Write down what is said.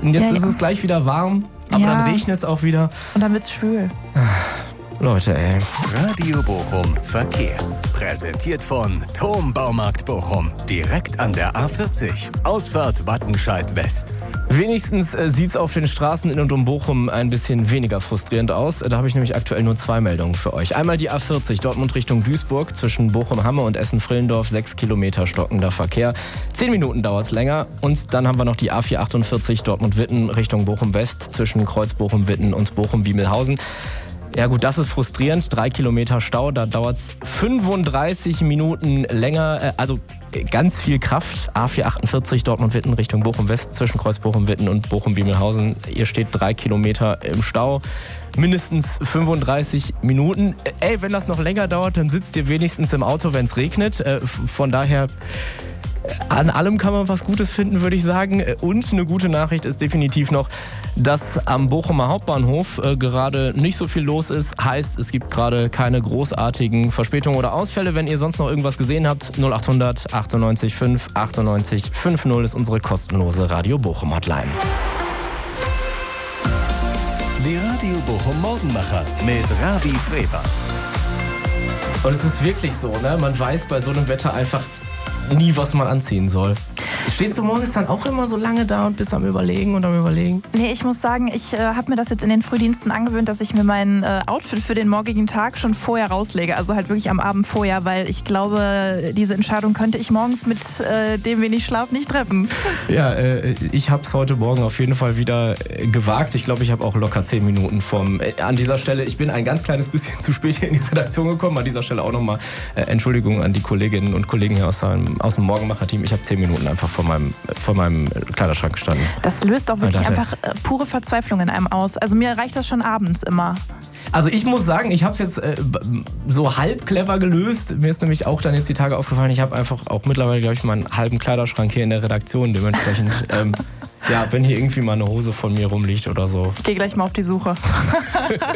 Und jetzt ist es gleich wieder warm, aber dann regnet es auch wieder. Und dann wird's schwül. Leute, ey. Radio Bochum Verkehr. Präsentiert von Thom Baumarkt Bochum. Direkt an der A40. Ausfahrt Wattenscheid West. Wenigstens sieht es auf den Straßen in und um Bochum ein bisschen weniger frustrierend aus. Da habe ich nämlich aktuell nur 2 Meldungen für euch. Einmal die A40, Dortmund Richtung Duisburg, zwischen Bochum-Hamme und Essen-Frillendorf, 6 Kilometer stockender Verkehr. 10 Minuten dauert es länger. Und dann haben wir noch die A448, Dortmund-Witten Richtung Bochum-West, zwischen Kreuz Bochum-Witten und Bochum-Wiemelhausen. Ja gut, das ist frustrierend. 3 Kilometer Stau, da dauert es 35 Minuten länger. Also ganz viel Kraft. A448 Dortmund-Witten Richtung Bochum-West, zwischen Kreuz Bochum-Witten und Bochum-Wiemelhausen. Ihr steht 3 Kilometer im Stau. Mindestens 35 Minuten. Ey, wenn das noch länger dauert, dann sitzt ihr wenigstens im Auto, wenn es regnet. Von daher... An allem kann man was Gutes finden, würde ich sagen. Und eine gute Nachricht ist definitiv noch, dass am Bochumer Hauptbahnhof gerade nicht so viel los ist. Heißt, es gibt gerade keine großartigen Verspätungen oder Ausfälle. Wenn ihr sonst noch irgendwas gesehen habt, 0800 98 5 98 50 ist unsere kostenlose Radio Bochum Hotline. Die Radio Bochum Morgenmacher mit Ravi Freber. Und es ist wirklich so, ne? Man weiß bei so einem Wetter einfach nie, was man anziehen soll. Stehst du morgens dann auch immer so lange da und bist am Überlegen und am Überlegen? Nee, ich muss sagen, ich habe mir das jetzt in den Frühdiensten angewöhnt, dass ich mir mein Outfit für den morgigen Tag schon vorher rauslege. Also halt wirklich am Abend vorher, weil ich glaube, diese Entscheidung könnte ich morgens mit dem wenig Schlaf nicht treffen. Ja, ich habe es heute Morgen auf jeden Fall wieder gewagt. Ich glaube, ich habe auch locker 10 Minuten an dieser Stelle, ich bin ein ganz kleines bisschen zu spät hier in die Redaktion gekommen. An dieser Stelle auch nochmal Entschuldigung an die Kolleginnen und Kollegen hier aus dem Morgenmacher-Team. Ich habe 10 Minuten einfach vor meinem Kleiderschrank gestanden. Das löst auch wirklich einfach pure Verzweiflung in einem aus. Also mir reicht das schon abends immer. Also ich muss sagen, ich habe es jetzt so halb clever gelöst. Mir ist nämlich auch dann jetzt die Tage aufgefallen, ich habe einfach auch mittlerweile, glaube ich, meinen halben Kleiderschrank hier in der Redaktion. Dementsprechend, ja, wenn hier irgendwie mal eine Hose von mir rumliegt oder so. Ich gehe gleich mal auf die Suche.